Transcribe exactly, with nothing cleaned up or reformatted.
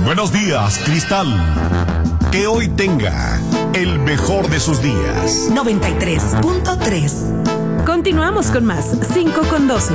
Buenos días, Cristal. Que hoy tenga el mejor de sus días. noventa y tres punto tres. Continuamos con más cinco con doce.